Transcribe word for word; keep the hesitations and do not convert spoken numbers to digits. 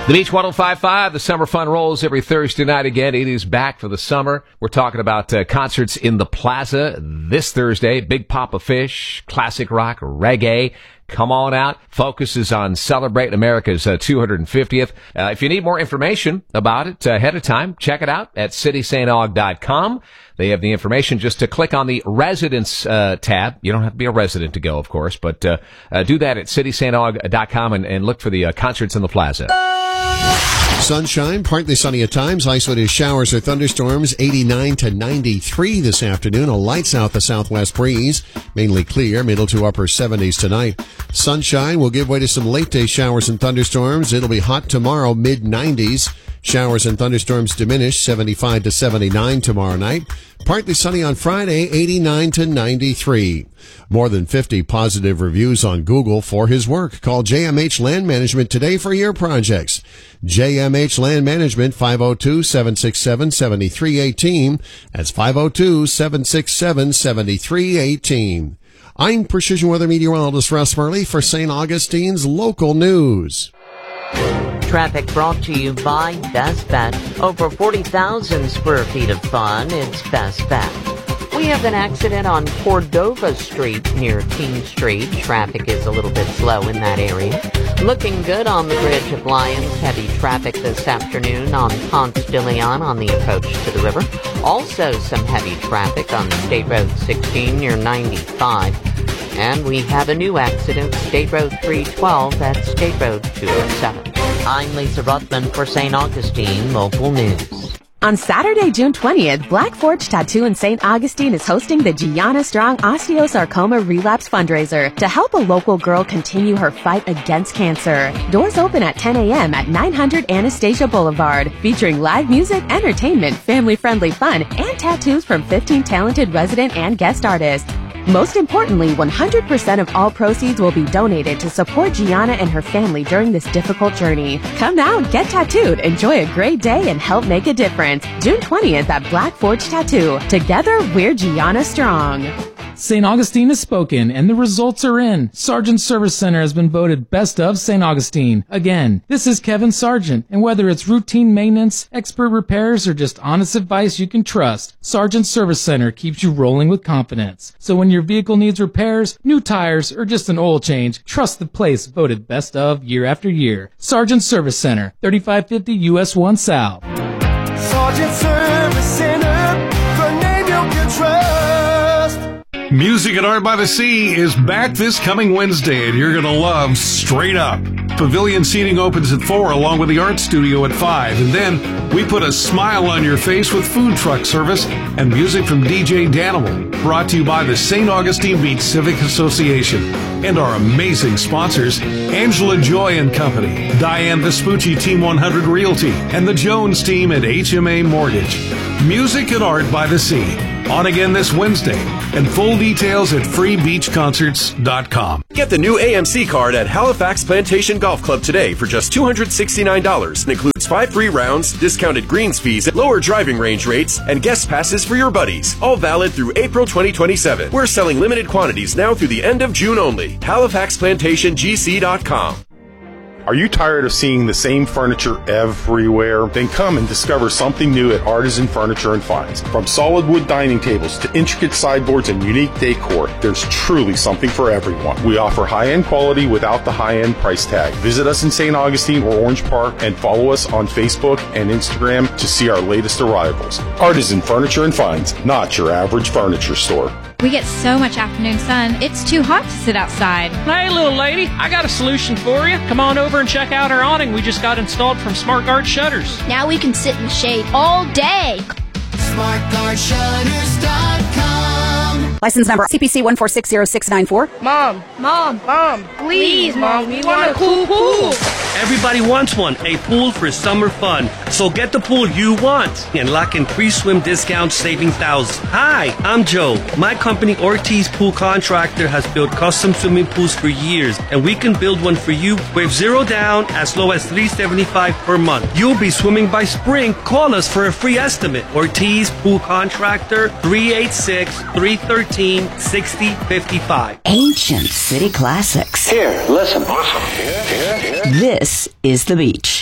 The Beach one oh five point five, the summer fun rolls every Thursday night again. It is back for the summer. We're talking about uh, concerts in the Plaza this Thursday. Big Papa Fish, classic rock, reggae. Come on out. Focus is on celebrating America's uh, two hundred fiftieth. Uh, if you need more information about it uh, ahead of time, check it out at city st aug dot com. They have the information just to click on the residents uh, tab. You don't have to be a resident to go, of course, but uh, uh, do that at city st aug dot com and, and look for the uh, concerts in the Plaza. Sunshine, partly sunny at times, isolated showers or thunderstorms, eighty-nine to ninety-three this afternoon. A light south to southwest breeze, mainly clear, middle to upper seventies tonight. Sunshine will give way to some late day showers and thunderstorms. It'll be hot tomorrow, mid nineties. Showers and thunderstorms diminish, seventy-five to seventy-nine tomorrow night. Partly sunny on Friday, eighty-nine to ninety-three. More than fifty positive reviews on Google for his work. Call J M H Land Management today for your projects. J M H Land Management, five oh two, seven six seven, seven three one eight. That's five oh two, seven six seven, seven three one eight. I'm Precision Weather Meteorologist Russ Murley for Saint Augustine's local news. Traffic brought to you by Best Bet. Over forty thousand square feet of fun. It's Best Bet. We have an accident on Cordova Street near King Street. Traffic is a little bit slow in that area. Looking good on the Bridge of Lions. Heavy traffic this afternoon on Ponce de Leon on the approach to the river. Also some heavy traffic on State Road sixteen near ninety-five. And we have a new accident, State Road three twelve at State Road two oh seven. I'm Lisa Ruthman for Saint Augustine Local News. On Saturday, June twentieth, Black Forge Tattoo in Saint Augustine is hosting the Gianna Strong Osteosarcoma Relapse Fundraiser to help a local girl continue her fight against cancer. Doors open at ten a.m. at nine hundred Anastasia Boulevard, featuring live music, entertainment, family-friendly fun, and tattoos from fifteen talented resident and guest artists. Most importantly, one hundred percent of all proceeds will be donated to support Gianna and her family during this difficult journey. Come now, get tattooed, enjoy a great day, and help make a difference. June twentieth at Black Forge Tattoo. Together, we're Gianna Strong. Saint Augustine has spoken, and the results are in. Sargent Service Center has been voted Best of Saint Augustine. Again, this is Kevin Sargent, and whether it's routine maintenance, expert repairs, or just honest advice you can trust, Sargent Service Center keeps you rolling with confidence. So when your vehicle needs repairs, new tires, or just an oil change, trust the place voted Best of year after year. Sargent Service Center, thirty-five fifty U S one South. Sargent Service Center, the name you can trust. Music and Art by the Sea is back this coming Wednesday, and you're going to love Straight Up. Pavilion seating opens at four, along with the art studio at five. And then we put a smile on your face with food truck service and music from D J Danimal. Brought to you by the Saint Augustine Beach Civic Association and our amazing sponsors, Angela Joy and Company, Diane Vespucci, Team one hundred Realty, and the Jones team at H M A Mortgage. Music and Art by the Sea. On again this Wednesday, and full details at free beach concerts dot com. Get the new A M C card at Halifax Plantation Golf Club today for just two hundred sixty-nine dollars. It includes five free rounds, discounted greens fees at lower driving range rates, and guest passes for your buddies. All valid through April twenty twenty-seven. We're selling limited quantities now through the end of June only. Halifax Plantation G C dot com. Are you tired of seeing the same furniture everywhere? Then come and discover something new at Artisan Furniture and Finds. From solid wood dining tables to intricate sideboards and unique decor, there's truly something for everyone. We offer high-end quality without the high-end price tag. Visit us in Saint Augustine or Orange Park and follow us on Facebook and Instagram to see our latest arrivals. Artisan Furniture and Finds, not your average furniture store. We get so much afternoon sun, it's too hot to sit outside. Hey, little lady, I got a solution for you. Come on over and check out our awning we just got installed from Smart Guard Shutters. Now we can sit in the shade all day. smart guard shutters dot com. License number C P C one four six zero six nine four. Mom, Mom, Mom, please, Mom, we want a cool pool. Everybody wants one, a pool for summer fun. So get the pool you want and lock in pre-swim discounts, saving thousands. Hi, I'm Joe. My company, Ortiz Pool Contractor, has built custom swimming pools for years, and we can build one for you with zero down as low as three hundred seventy-five dollars per month. You'll be swimming by spring. Call us for a free estimate. Ortiz Pool Contractor, three eight six, three one three, six zero five five. Ancient city classics. Here, listen. Listen. Here, here, here. This is The Beach.